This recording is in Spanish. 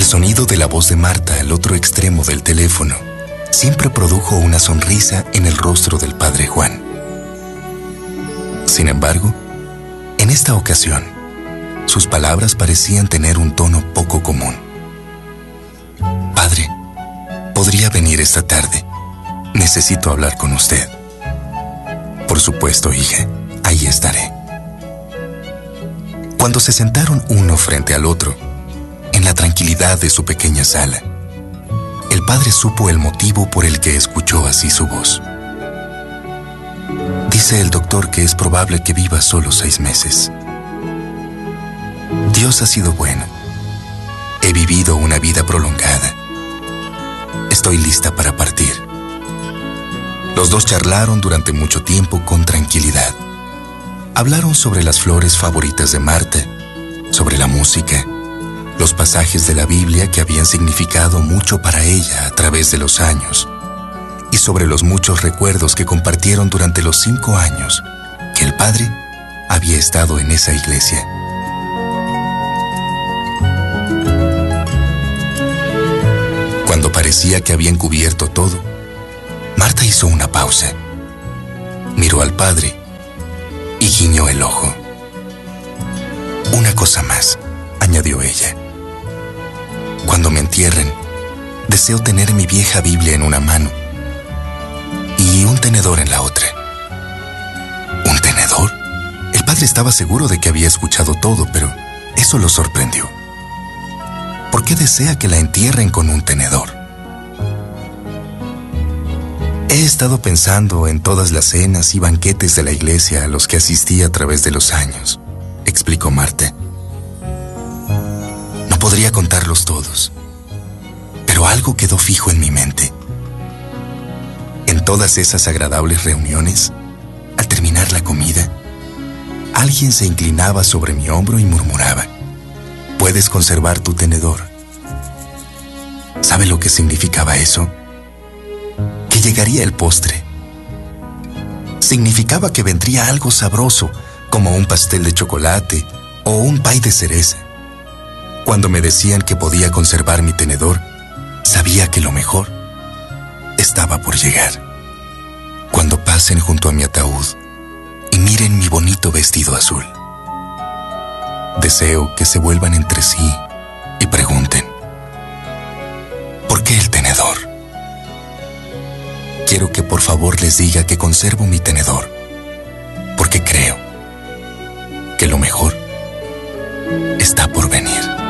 El sonido de la voz de Marta al otro extremo del teléfono siempre produjo una sonrisa en el rostro del padre Juan. Sin embargo, en esta ocasión, sus palabras parecían tener un tono poco común. Padre, ¿podría venir esta tarde? Necesito hablar con usted. Por supuesto, hija, ahí estaré. Cuando se sentaron uno frente al otro, en la tranquilidad de su pequeña sala, el padre supo el motivo por el que escuchó así su voz. Dice el doctor que es probable que viva solo 6 meses. Dios ha sido bueno. He vivido una vida prolongada. Estoy lista para partir. Los dos charlaron durante mucho tiempo con tranquilidad. Hablaron sobre las flores favoritas de Marta, sobre la música, los pasajes de la Biblia que habían significado mucho para ella a través de los años, y sobre los muchos recuerdos que compartieron durante los 5 años que el padre había estado en esa iglesia. Cuando parecía que habían cubierto todo, Marta hizo una pausa, miró al padre y guiñó el ojo. Una cosa más, añadió ella. Cuando me entierren, deseo tener mi vieja Biblia en una mano y un tenedor en la otra. ¿Un tenedor? El padre estaba seguro de que había escuchado todo, pero eso lo sorprendió. ¿Por qué desea que la entierren con un tenedor? He estado pensando en todas las cenas y banquetes de la iglesia a los que asistí a través de los años, explicó Marta. No podría contarlos todos, pero algo quedó fijo en mi mente. En todas esas agradables reuniones, al terminar la comida, alguien se inclinaba sobre mi hombro y murmuraba: puedes conservar tu tenedor. ¿Sabe lo que significaba eso? Que llegaría el postre. Significaba que vendría algo sabroso, como un pastel de chocolate o un pay de cereza. Cuando me decían que podía conservar mi tenedor, sabía que lo mejor estaba por llegar. Cuando pasen junto a mi ataúd y miren mi bonito vestido azul, deseo que se vuelvan entre sí y pregunten: ¿por qué el tenedor? Quiero que por favor les diga que conservo mi tenedor, porque creo que lo mejor está por venir.